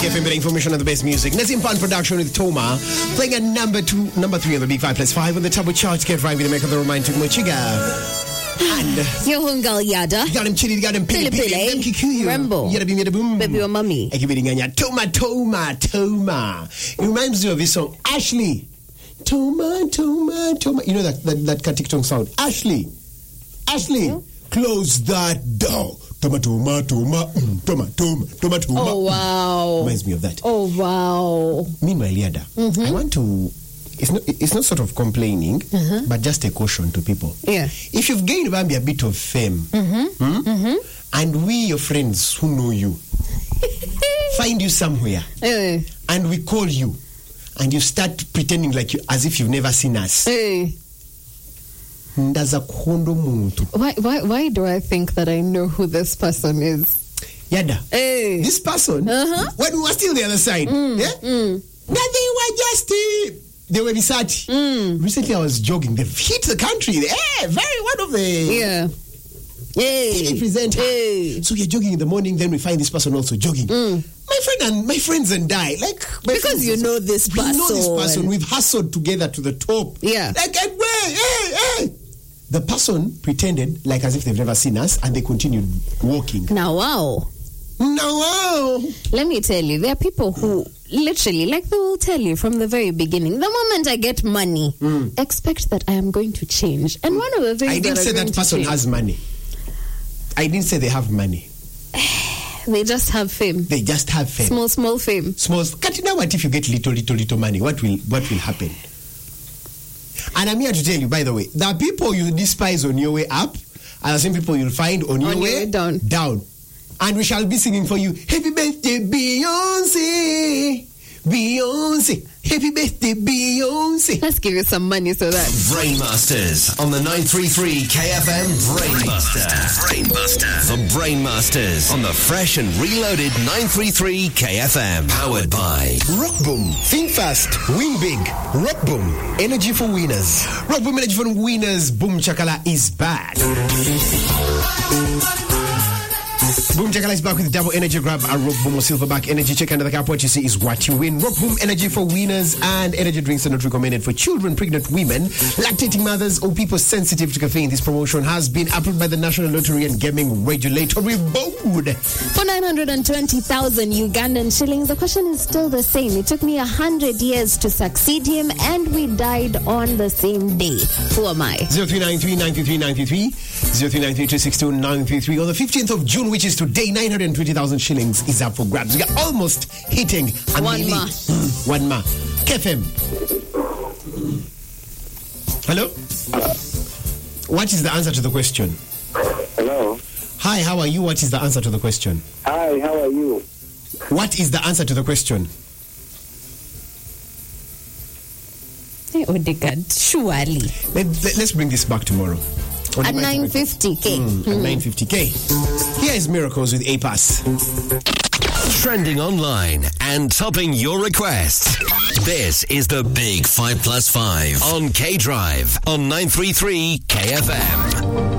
KFM, the information on the best music. Nazim Pan production with Toma, playing at number 3 on the Big 5+5 on the top of charts. Get right with the make of the romantic Mochiga. And Yohungal Yada. got him chili, got him pili pili, Kikuyu. Rambo. Yada bim yada boom. Baby or mummy. Toma, Toma, Toma. It reminds me of this song, Ashley. Toma, Toma, Toma. You know that TikTok sound? Ashley, close that door. Toma, Toma, Toma, Toma, Toma, Toma, Toma. Oh, wow. Reminds me of that. Oh, wow. Meanwhile, Yada, I want to... It's not sort of complaining, but just a caution to people. Yeah. If you've gained maybe a bit of fame, and we, your friends who know you, find you somewhere, and we call you, and you start pretending like you, as if you've never seen us. Why do I think that I know who this person is? Yada. This person, when we were still the other side, they were research. Recently, I was jogging. They've hit the country. Very one of the TV presenters. So we're jogging in the morning. Then we find this person also jogging. My friends and I, because you know this person. We know this person. We've hustled together to the top. Yeah. Hey. The person pretended like as if they've never seen us, and they continued walking. Now, wow. Let me tell you, there are people who literally, they will tell you from the very beginning, the moment I get money, expect that I am going to change. And one of the things I didn't say that person has money. I didn't say they have money. They just have fame. They just have fame. Small fame. Now what if you get little money? What will happen? And I'm here to tell you, by the way, there are people you despise on your way up, and the same people you'll find on your way down. And we shall be singing for you, Happy Birthday, Beyonce. Happy Birthday, Beyonce. Let's give you some money so that... Brainmasters on the 933 KFM Brainbuster. The Brainmasters on the fresh and reloaded 933 KFM. Powered by Rock Boom. Think fast, win big. Rock Boom, energy for winners. Rock Boom, energy for winners. Boom Chakala is back. Boom Chakala is back with double energy grab and Rock Boom or Silverback energy. Check under the cap. What you see is what you win. Rock Boom energy for winners, and energy drinks are not recommended for children, pregnant women, lactating mothers, or people sensitive to caffeine. This promotion has been approved by the National Lottery and Gaming Regulatory Board. For 920,000 Ugandan shillings, the question is still the same. It took me 100 years to succeed him, and we died on the same day. Who am I? 0393-9393, 0393-262-933. On the 15th of June, which is today, 920,000 shillings is up for grabs. We are almost hitting a one ma. KFM. Hello? What is the answer to the question? Hello. Hi, how are you? What is the answer to the question? Hi, how are you? What is the answer to the question? Hey, Odegaard, surely. Let's bring this back tomorrow. At 950K. At 950K. Here is Miracles with A-Pass. trending online and topping your requests. This is the Big 5+5 on K Drive on 933 KFM.